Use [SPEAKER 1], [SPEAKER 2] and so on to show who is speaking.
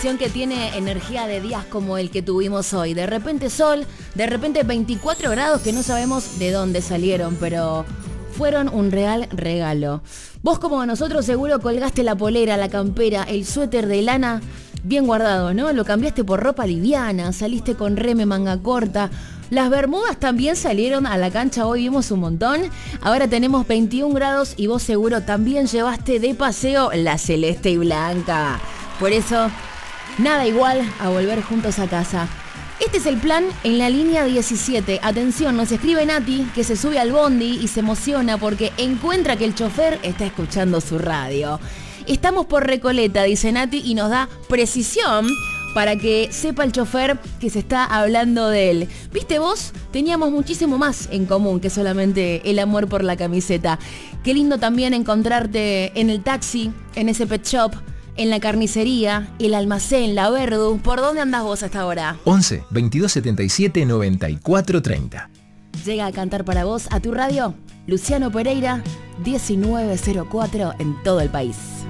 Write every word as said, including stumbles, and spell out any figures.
[SPEAKER 1] Que tiene energía de días como el que tuvimos hoy. De repente sol, de repente veinticuatro grados que no sabemos de dónde salieron, pero fueron un real regalo. Vos, como nosotros, seguro colgaste la polera, la campera, el suéter de lana bien guardado, ¿no? Lo cambiaste por ropa liviana, saliste con reme, manga corta. Las bermudas también salieron a la cancha, hoy vimos un montón. Ahora tenemos veintiún grados y vos seguro también llevaste de paseo la celeste y blanca. Por eso, nada igual a volver juntos a casa. Este es el plan en la línea diecisiete. Atención, nos escribe Nati, que se sube al bondi y se emociona porque encuentra que el chofer está escuchando su radio. Estamos por Recoleta, dice Nati, y nos da precisión para que sepa el chofer que se está hablando de él. ¿Viste vos? Teníamos muchísimo más en común que solamente el amor por la camiseta. Qué lindo también encontrarte en el taxi, en ese pet shop, en la carnicería, el almacén, la Verdu. ¿Por dónde andás vos hasta ahora?
[SPEAKER 2] once, veintidós setenta y siete, noventa y cuatro treinta.
[SPEAKER 1] Llega a cantar para vos a tu radio Luciano Pereira, diecinueve cero cuatro en todo el país.